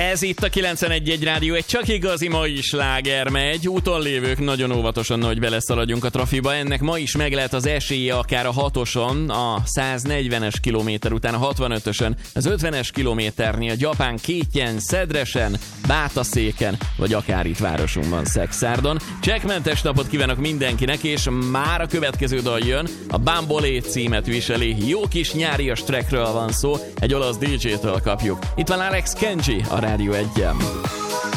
Ez itt a 91.1 Rádió, egy csak igazi mai sláger megy. Úton lévők nagyon óvatosan, hogy beleszaladjunk a trafiba. Ennek ma is meg lehet az esélye akár a 6-oson, a 140-es kilométer után a 65-ösön, az 50-es kilométernél, Gyapán Kétjen, Szedresen, Bátaszéken, vagy akár itt városunkban, Szekszárdon. Csekkmentes napot kívánok mindenkinek, és már a következő dal jön. A Bambolé címet viseli. Jó kis nyárias trackről van szó, egy olasz DJ-től kapjuk. Itt van Alex Kenji a Rádió 1-en.